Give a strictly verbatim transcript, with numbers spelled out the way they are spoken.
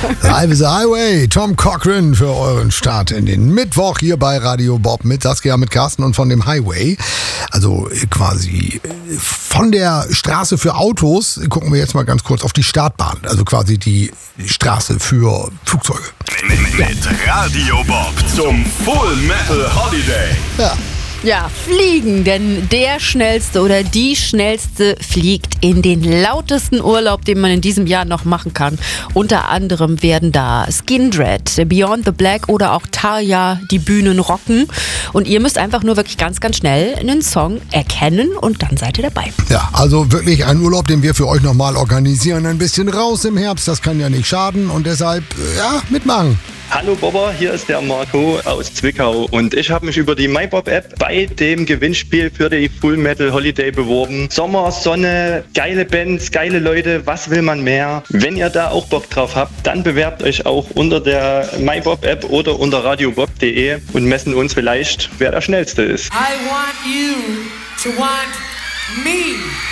Live is the Highway, Tom Cochrane für euren Start in den Mittwoch hier bei Radio Bob mit Saskia, mit Carsten und von dem Highway. Also quasi von der Straße für Autos gucken wir jetzt mal ganz kurz auf die Startbahn. Also quasi die Straße für Flugzeuge. Mit Radio Bob zum Full Metal Holiday. Ja. Ja, fliegen, denn der Schnellste oder die Schnellste fliegt in den lautesten Urlaub, den man in diesem Jahr noch machen kann. Unter anderem werden da Skindred, Beyond the Black oder auch Tarja die Bühnen rocken. Und ihr müsst einfach nur wirklich ganz, ganz schnell einen Song erkennen und dann seid ihr dabei. Ja, also wirklich ein Urlaub, den wir für euch nochmal organisieren. Ein bisschen raus im Herbst, das kann ja nicht schaden und deshalb, ja, mitmachen. Hallo Bobber, hier ist der Marco aus Zwickau und ich habe mich über die MyBob-App bei dem Gewinnspiel für die Full Metal Holiday beworben. Sommer, Sonne, geile Bands, geile Leute, was will man mehr? Wenn ihr da auch Bock drauf habt, dann bewerbt euch auch unter der MyBob-App oder unter radiobob punkt de und messen uns vielleicht, wer der Schnellste ist. I want you to want me.